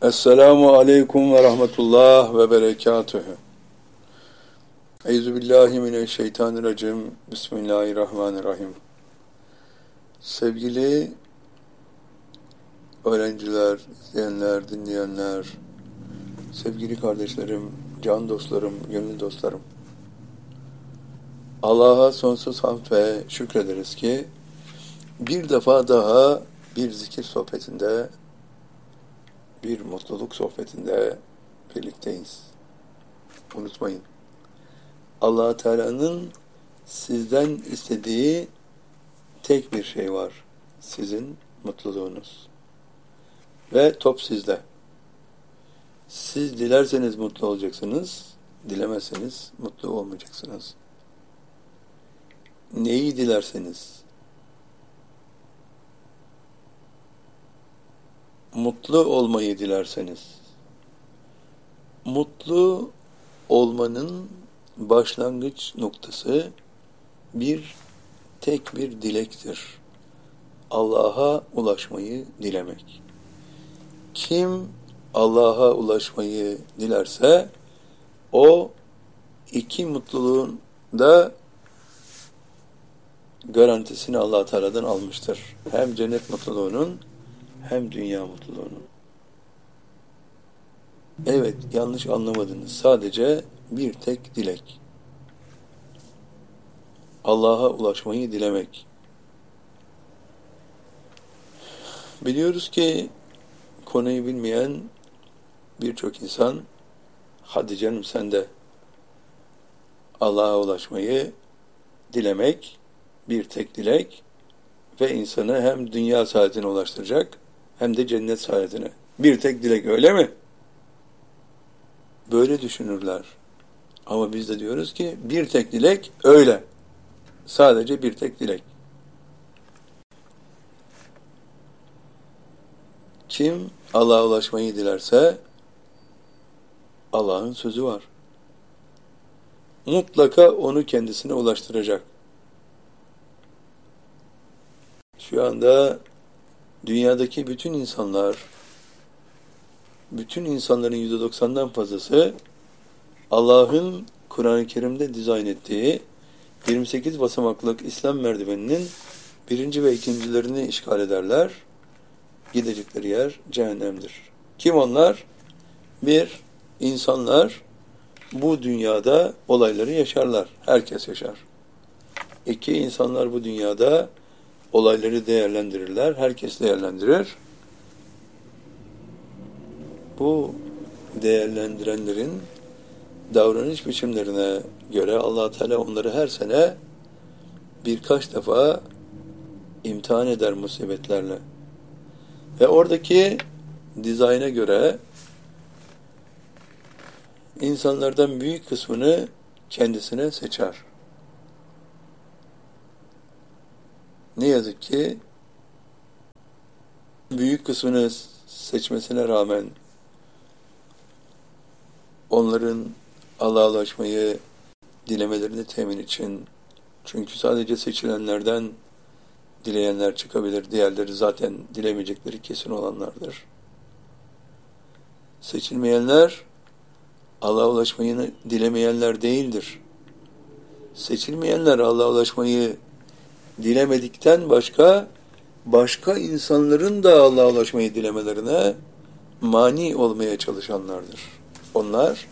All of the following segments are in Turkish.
Esselamu aleyküm ve rahmetullah ve berekatühü. Euzubillahimineşşeytanirracim. Bismillahirrahmanirrahim. Sevgili öğrenciler, izleyenler, dinleyenler, sevgili kardeşlerim, can dostlarım, gönül dostlarım. Allah'a sonsuz hamd ve şükrederiz ki bir defa daha bir zikir sohbetinde, bir mutluluk sohbetinde birlikteyiz. Unutmayın. Allah Teala'nın sizden istediği tek bir şey var. Sizin mutluluğunuz. Ve top sizde. Siz dilerseniz mutlu olacaksınız, dilemezseniz mutlu olmayacaksınız. Neyi dilerseniz, mutlu olmayı dilerseniz, mutlu olmanın başlangıç noktası tek bir dilektir. Allah'a ulaşmayı dilemek. Kim Allah'a ulaşmayı dilerse o iki mutluluğun da garantisini Allah Teala'dan almıştır. Hem cennet mutluluğunun hem dünya mutluluğunun. Evet, yanlış anlamadınız. Sadece bir tek dilek. Allah'a ulaşmayı dilemek. Biliyoruz ki konuyu bilmeyen birçok insan, hadi canım sen de Allah'a ulaşmayı dilemek, bir tek dilek ve insanı hem dünya saadetine ulaştıracak hem de cennet saadetine. Bir tek dilek, öyle mi? Böyle düşünürler. Ama biz de diyoruz ki bir tek dilek öyle. Sadece bir tek dilek. Kim Allah'a ulaşmayı dilerse Allah'ın sözü var. Mutlaka onu kendisine ulaştıracak. Şu anda dünyadaki bütün insanların %90'dan fazlası Allah'ın Kur'an-ı Kerim'de dizayn ettiği 28 basamaklık İslam merdiveninin birinci ve ikincilerini işgal ederler. Gidecekleri yer cehennemdir. Kim onlar? Bir, insanlar bu dünyada olayları yaşarlar. Herkes yaşar. İki, insanlar bu dünyada olayları değerlendirirler. Herkes değerlendirir. Bu değerlendirenlerin davranış biçimlerine göre Allah Teala onları her sene birkaç defa imtihan eder musibetlerle. Ve oradaki dizayna göre insanlardan büyük kısmını kendisine seçer. Ne yazık ki büyük kısmını seçmesine rağmen onların Allah'a ulaşmayı dilemelerini temin için, çünkü sadece seçilenlerden dileyenler çıkabilir, diğerleri zaten dilemeyecekleri kesin olanlardır. Seçilmeyenler Allah'a ulaşmayı dilemeyenler değildir. Seçilmeyenler Allah'a ulaşmayı dilemedikten başka insanların da Allah'a ulaşmayı dilemelerine mani olmaya çalışanlardır. Onlar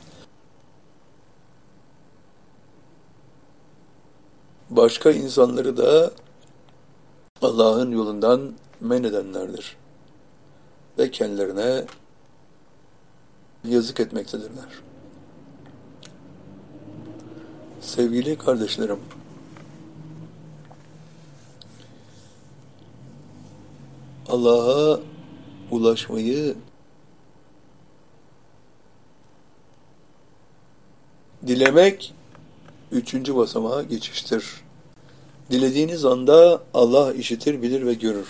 başka insanları da Allah'ın yolundan men edenlerdir. Ve kendilerine yazık etmektedirler. Sevgili kardeşlerim, Allah'a ulaşmayı dilemek 3. basamağa geçiştir. Dilediğiniz anda Allah işitir, bilir ve görür.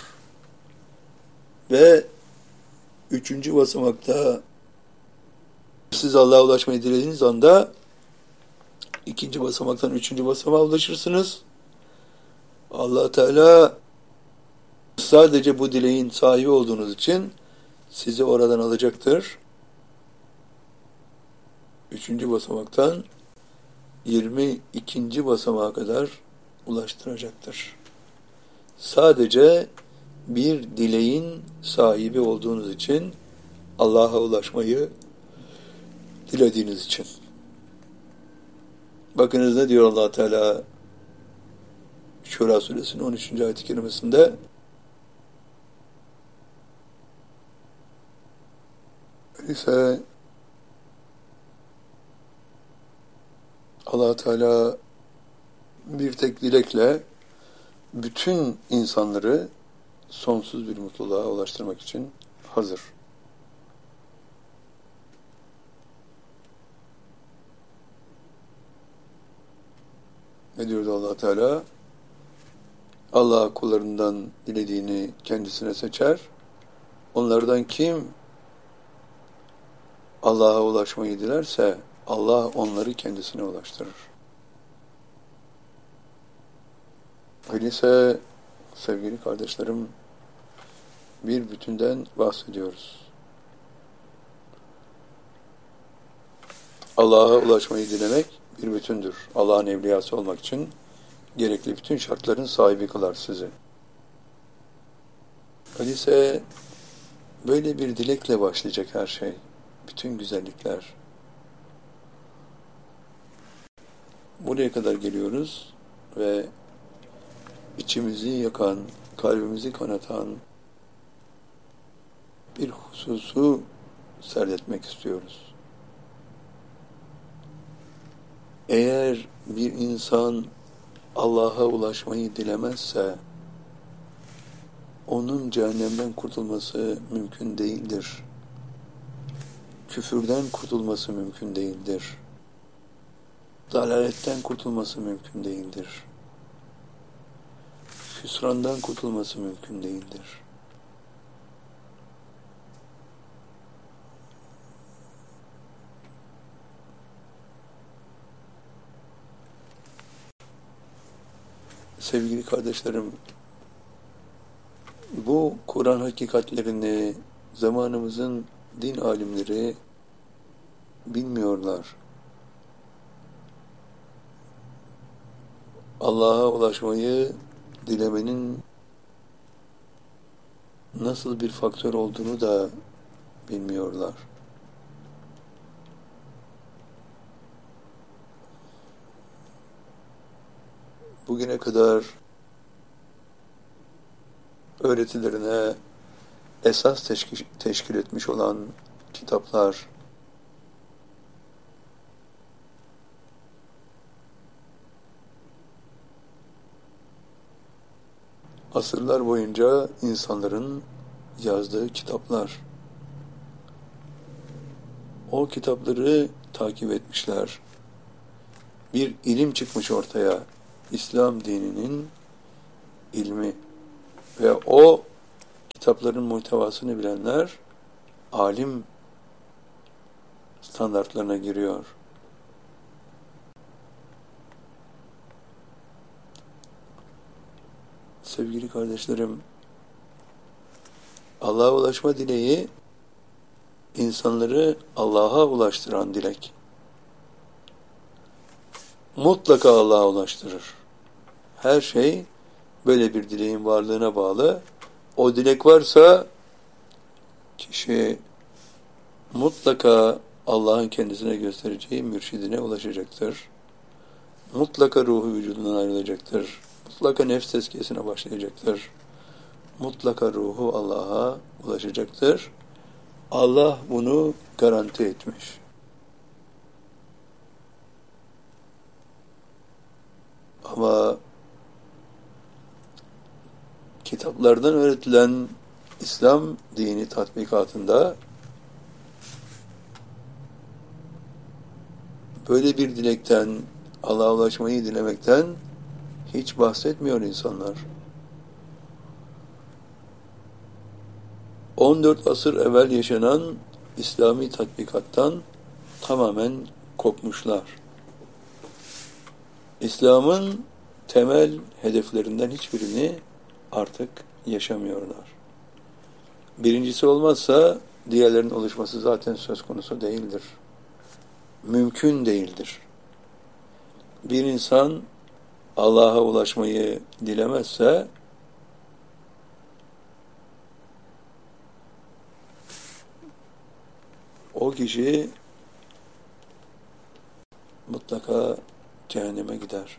Ve 3. basamakta siz Allah'a ulaşmayı dilediğiniz anda 2. basamaktan 3. basamağa ulaşırsınız. Allah Teala sadece bu dileğin sahibi olduğunuz için sizi oradan alacaktır. 3. basamaktan 22. basamağa kadar ulaştıracaktır. Sadece bir dileğin sahibi olduğunuz için, Allah'a ulaşmayı dilediğiniz için. Bakınız ne diyor Allah Teala Şura suresinin 13. ayet-i kerimesinde: ise Allah Teala bir tek dilekle bütün insanları sonsuz bir mutluluğa ulaştırmak için hazır. Ne diyordu Allah Teala? Allah kullarından dilediğini kendisine seçer. Onlardan kim Allah'a ulaşmayı dilerse Allah onları kendisine ulaştırır. Öyleyse sevgili kardeşlerim, bir bütünden bahsediyoruz. Allah'a ulaşmayı dilemek bir bütündür. Allah'ın evliyası olmak için gerekli bütün şartların sahibi kılar sizi. Öyleyse böyle bir dilekle başlayacak her şey. Bütün güzellikler. Buraya kadar geliyoruz ve içimizi yakan, kalbimizi kanatan bir hususu serdetmek istiyoruz. Eğer bir insan Allah'a ulaşmayı dilemezse, onun cehennemden kurtulması mümkün değildir. Küfürden kurtulması mümkün değildir. Dalaletten kurtulması mümkün değildir. Hüsrandan kurtulması mümkün değildir. Sevgili kardeşlerim, bu Kur'an hakikatlerini zamanımızın din alimleri bilmiyorlar. Allah'a ulaşmayı dilemenin nasıl bir faktör olduğunu da bilmiyorlar. Bugüne kadar öğretilerine esas teşkil etmiş olan kitaplar, asırlar boyunca insanların yazdığı kitaplar, o kitapları takip etmişler. Bir ilim çıkmış ortaya, İslam dininin ilmi ve o kitapların muhtevasını bilenler alim standartlarına giriyor. Sevgili kardeşlerim, Allah'a ulaşma dileği insanları Allah'a ulaştıran dilek. Mutlaka Allah'a ulaştırır. Her şey böyle bir dileğin varlığına bağlı. O dilek varsa kişi mutlaka Allah'ın kendisine göstereceği mürşidine ulaşacaktır. Mutlaka ruhu vücudundan ayrılacaktır. Mutlaka nefs tezkiyesine başlayacaktır. Mutlaka ruhu Allah'a ulaşacaktır. Allah bunu garanti etmiş. Ama kitaplardan öğretilen İslam dini tatbikatında böyle bir dilekten, Allah'a ulaşmayı dilemekten hiç bahsetmiyor insanlar. 14 asır evvel yaşanan İslami tatbikattan tamamen kopmuşlar. İslam'ın temel hedeflerinden hiçbirini artık yaşamıyorlar. Birincisi olmazsa diğerlerinin oluşması zaten söz konusu değildir. Mümkün değildir. Bir insan Allah'a ulaşmayı dilemezse o kişi mutlaka cehenneme gider.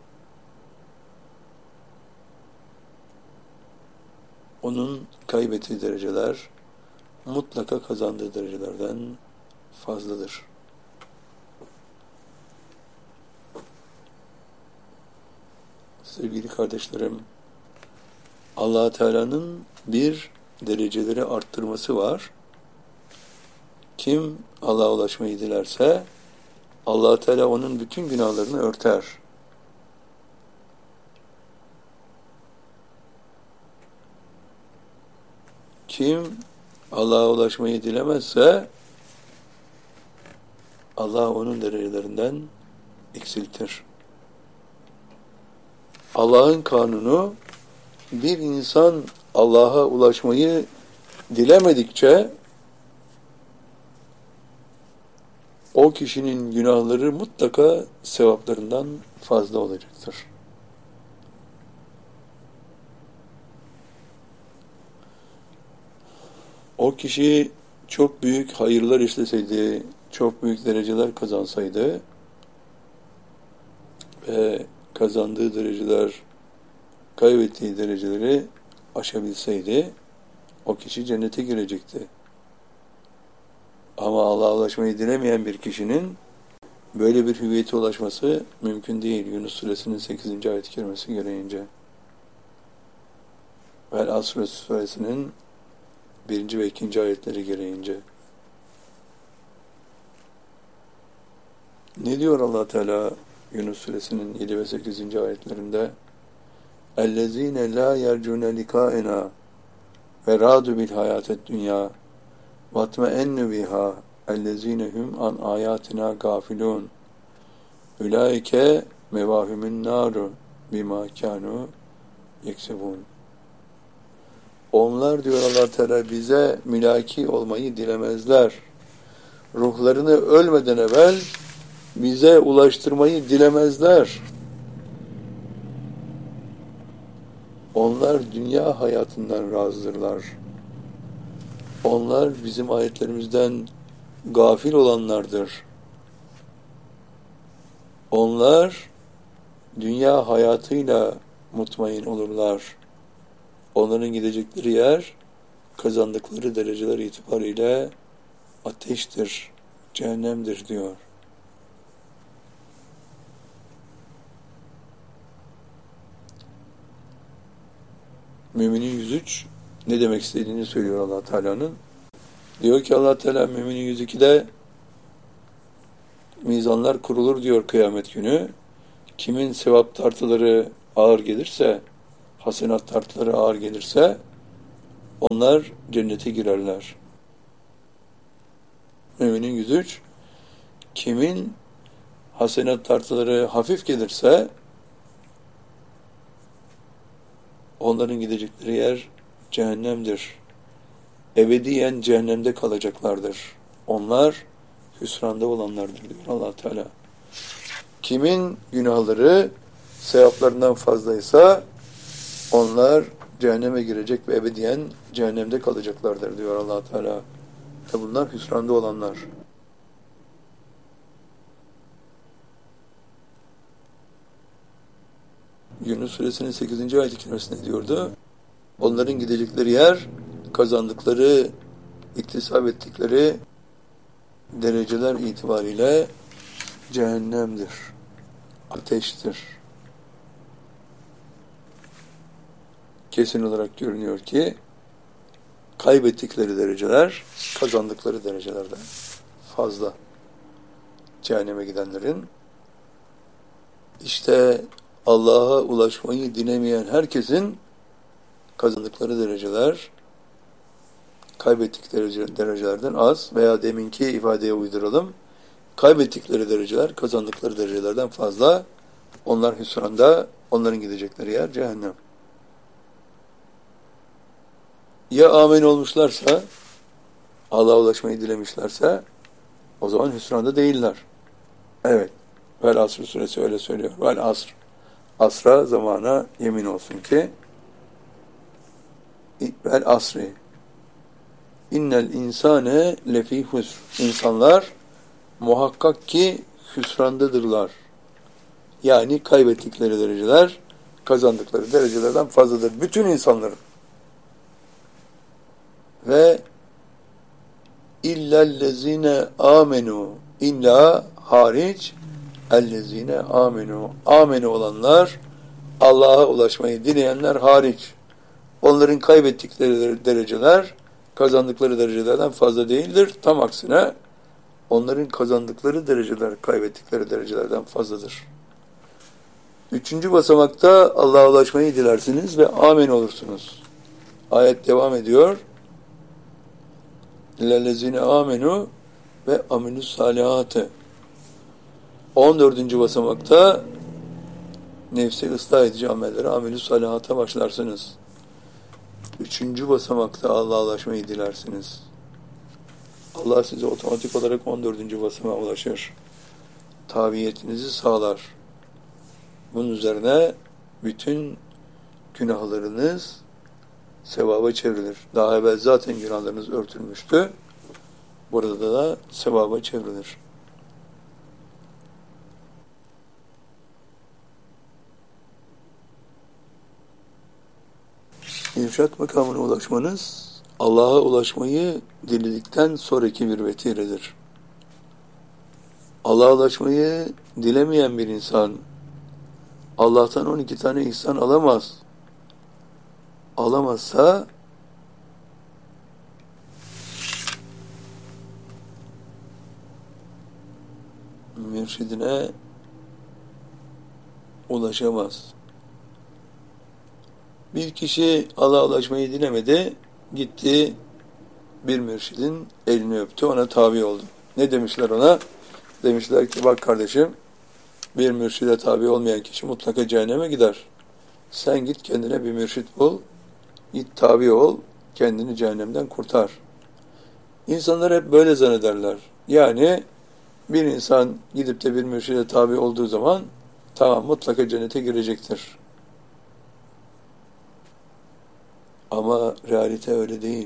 Onun kaybettiği dereceler mutlaka kazandığı derecelerden fazladır. Sevgili kardeşlerim, Allah Teala'nın bir dereceleri arttırması var. Kim Allah'a ulaşmayı dilerse Allah Teala onun bütün günahlarını örter. Kim Allah'a ulaşmayı dilemezse Allah onun derecelerinden eksiltir. Allah'ın kanunu bir insan Allah'a ulaşmayı dilemedikçe o kişinin günahları mutlaka sevaplarından fazla olacaktır. O kişi çok büyük hayırlar işleseydi, çok büyük dereceler kazansaydı ve kazandığı dereceler, kaybettiği dereceleri aşabilseydi, o kişi cennete girecekti. Ama Allah'a ulaşmayı dilemeyen bir kişinin böyle bir hüviyete ulaşması mümkün değil. Yunus Suresinin 8. ayet-i kerimesi gereğince. Vel Asr Suresinin 1. ve 2. ayetleri gereğince. Ne diyor Allah Teala Yunus Suresinin 7 ve 8. ayetlerinde? اَلَّذ۪ينَ لَا يَرْجُونَ لِقَائِنَا وَرَادُوا بِالْحَيَاةِ الدُّنْيَا وَاتْمَئَنُّ بِهَا اَلَّذ۪ينَ هُمْ عَنْ آيَاتِنَا غَافِلُونَ اُولَٰئِكَ مَوَاهُمُ النَّارُ بِمَا كَانُوا يَكْسِبُونَ. Onlar diyor Allah Teala bize mülaki olmayı dilemezler. Ruhlarını ölmeden evvel bize ulaştırmayı dilemezler. Onlar dünya hayatından razıdırlar. Onlar bizim ayetlerimizden gafil olanlardır. Onlar dünya hayatıyla mutmain olurlar. Onların gidecekleri yer, kazandıkları dereceler itibariyle ateştir, cehennemdir diyor. Müminin 103 ne demek istediğini söylüyor Allah Teala'nın. Diyor ki Allah Teala Müminin 102'de mizanlar kurulur diyor kıyamet günü. Kimin sevap tartıları ağır gelirse, hasenat tartıları ağır gelirse onlar cennete girerler. Müminin 103 kimin hasenat tartıları hafif gelirse onların gidecekleri yer cehennemdir. Ebediyen cehennemde kalacaklardır. Onlar hüsranda olanlardır diyor Allah Teala. Kimin günahları sevaplarından fazlaysa onlar cehenneme girecek ve ebediyen cehennemde kalacaklardır diyor Allah Teala. Ve bunlar hüsranda olanlar. Yunus Suresinin 8. ayet-i kerimesinde diyordu. Onların gidecekleri yer, kazandıkları, iktisap ettikleri dereceler itibariyle cehennemdir, ateştir. Kesin olarak görünüyor ki kaybettikleri dereceler, kazandıkları derecelerden fazla. Cehenneme gidenlerin işte Allah'a ulaşmayı dilemeyen herkesin kazandıkları dereceler kaybettikleri derecelerden az veya deminki ifadeye uyduralım. Kaybettikleri dereceler kazandıkları derecelerden fazla. Onlar hüsranda, onların gidecekleri yer cehennem. Ya amin olmuşlarsa, Allah'a ulaşmayı dilemişlerse, o zaman hüsranda değiller. Evet. Vel asr suresi öyle söylüyor. Vel asr. Asra, zamana yemin olsun ki, vel asri. İnnel insane lefî husr. İnsanlar muhakkak ki hüsrandadırlar. Yani kaybettikleri dereceler, kazandıkları derecelerden fazladır. Bütün insanların. Ve illellezine amenu. İlla hariç ellezine amenu. Amenu olanlar, Allah'a ulaşmayı dileyenler hariç. Onların kaybettikleri dereceler, kazandıkları derecelerden fazla değildir. Tam aksine onların kazandıkları dereceler, kaybettikleri derecelerden fazladır. Üçüncü basamakta Allah'a ulaşmayı dilersiniz ve amin olursunuz. Ayet devam ediyor. İllellezine amenu ve aminus salihate. 14. basamakta nefsi ıslah edici amellere, aminus salihata başlarsınız. Üçüncü basamakta Allah'a ulaşmayı dilersiniz. Allah size otomatik olarak 14. basamağa ulaşır. Tabiyetinizi sağlar. Bunun üzerine bütün günahlarınız sevaba çevrilir. Daha evvel zaten günahlarınız örtülmüştü. Burada da sevaba çevrilir. İrşad makamına ulaşmanız, Allah'a ulaşmayı diledikten sonraki bir vetiredir. Allah'a ulaşmayı dilemeyen bir insan, Allah'tan 12 tane ihsan alamaz. Alamazsa, mürşidine ulaşamaz. Bir kişi Allah'a ulaşmayı dilemedi, gitti bir mürşidin elini öptü, ona tabi oldu. Ne demişler ona? Demişler ki bak kardeşim, bir mürşide tabi olmayan kişi mutlaka cehenneme gider. Sen git kendine bir mürşid bul, git tabi ol, kendini cehennemden kurtar. İnsanlar hep böyle zannederler. Yani bir insan gidip de bir mürşide tabi olduğu zaman tamam mutlaka cennete girecektir. Ama realite öyle değil.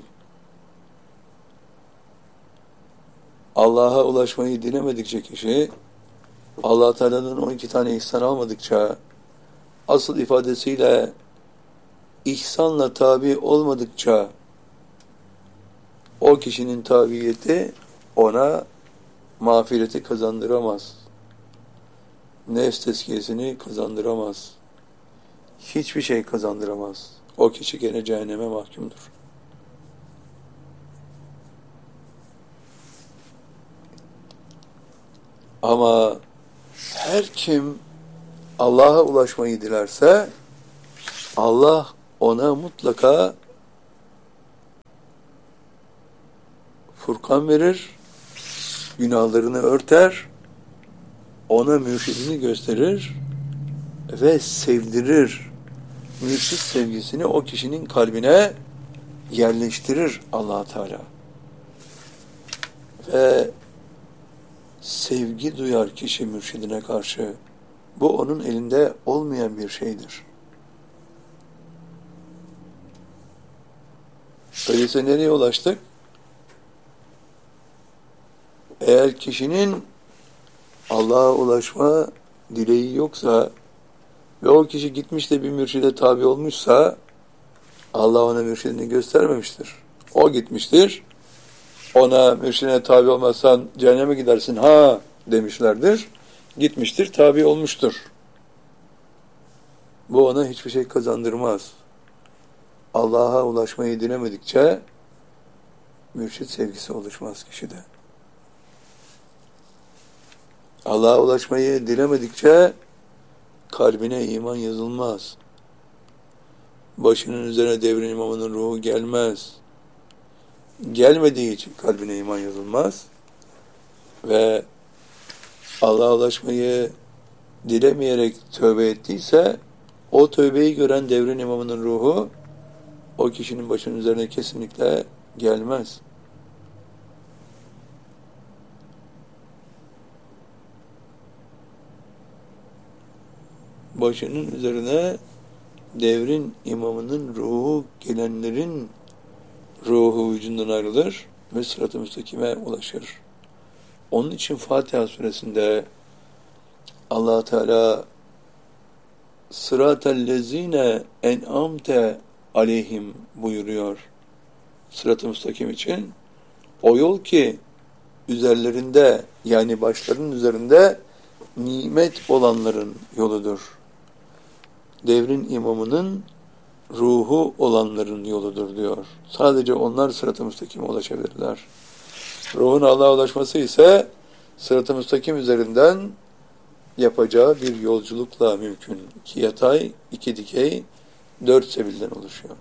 Allah'a ulaşmayı dilemedikçe kişi, Allah Teala'nın 12 tane ihsan almadıkça, asıl ifadesiyle ihsanla tabi olmadıkça, o kişinin tabiyeti ona mağfireti kazandıramaz. Nefs tezkiyesini kazandıramaz. Hiçbir şey kazandıramaz. O kişi gene cehenneme mahkumdur. Ama her kim Allah'a ulaşmayı dilerse, Allah ona mutlaka Furkan verir, günahlarını örter, ona mürşidini gösterir ve sevdirir. Mürşid sevgisini o kişinin kalbine yerleştirir Allah Teala. Ve sevgi duyar kişi mürşidine karşı. Bu onun elinde olmayan bir şeydir. Öyleyse nereye ulaştık? Eğer kişinin Allah'a ulaşma dileği yoksa ve o kişi gitmiş de bir mürşide tabi olmuşsa Allah ona mürşidini göstermemiştir. O gitmiştir. Ona mürşidine tabi olmazsan cehenneme gidersin ha demişlerdir. Gitmiştir, tabi olmuştur. Bu ona hiçbir şey kazandırmaz. Allah'a ulaşmayı dilemedikçe mürşid sevgisi oluşmaz kişide. Allah'a ulaşmayı dilemedikçe kalbine iman yazılmaz. Başının üzerine devrin imamının ruhu gelmez. Gelmediği için kalbine iman yazılmaz. Ve Allah'a ulaşmayı dilemeyerek tövbe ettiyse, o tövbeyi gören devrin imamının ruhu o kişinin başının üzerine kesinlikle gelmez. Başının üzerine devrin imamının ruhu gelenlerin ruhu vücudundan ayrılır ve sırat-ı müstakime ulaşır. Onun için Fatiha suresinde Allah Teala sıratellezine en'amte aleyhim buyuruyor. Sırat-ı müstakim için o yol ki üzerlerinde, yani başlarının üzerinde nimet olanların yoludur. Devrin imamının ruhu olanların yoludur diyor. Sadece onlar sırat-ı müstakime ulaşabilirler. Ruhun Allah'a ulaşması ise sırat-ı müstakim üzerinden yapacağı bir yolculukla mümkün. 2 yatay, 2 dikey, 4 sebilden oluşuyor.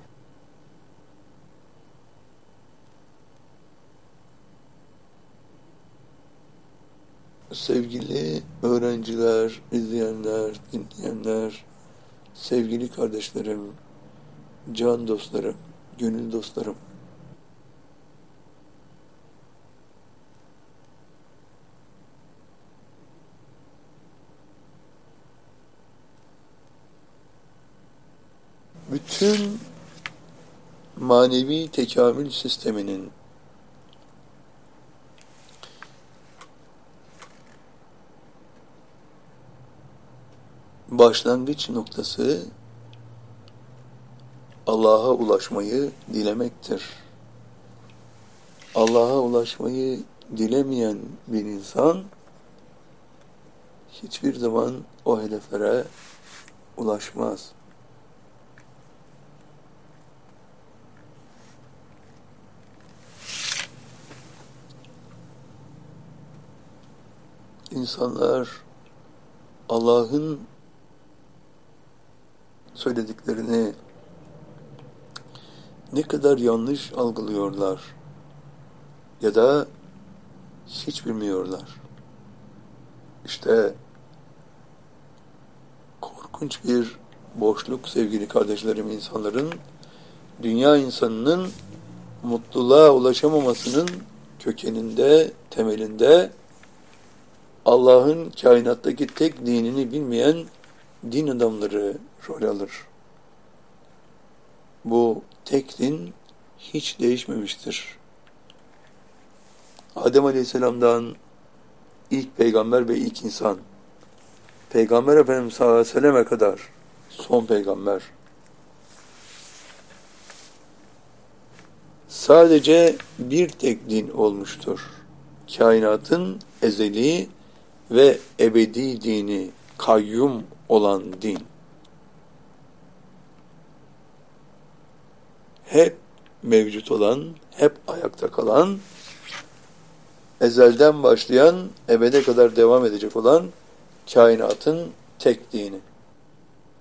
Sevgili öğrenciler, izleyenler, dinleyenler, sevgili kardeşlerim, can dostlarım, gönül dostlarım. Bütün manevi tekamül sisteminin başlangıç noktası Allah'a ulaşmayı dilemektir. Allah'a ulaşmayı dilemeyen bir insan hiçbir zaman o hedeflere ulaşmaz. İnsanlar Allah'ın söylediklerini ne kadar yanlış algılıyorlar ya da hiç bilmiyorlar. İşte korkunç bir boşluk sevgili kardeşlerim, insanların, dünya insanının mutluluğa ulaşamamasının kökeninde, temelinde Allah'ın kainattaki tek dinini bilmeyen din adamları rol alır. Bu tek din hiç değişmemiştir. Adem Aleyhisselam'dan ilk peygamber ve ilk insan, Peygamber Efendimiz sallallahu aleyhi ve selleme kadar son peygamber, sadece bir tek din olmuştur. Kainatın ezeli ve ebedi dini, kayyum olan din. Hep mevcut olan, hep ayakta kalan, ezelden başlayan, ebede kadar devam edecek olan kainatın tek dini.